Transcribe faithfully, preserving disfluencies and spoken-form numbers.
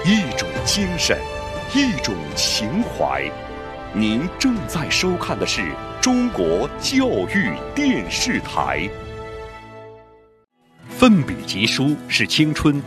一种精神，一种情怀。您正在收看的是中国教育电视台。奋笔疾书是青春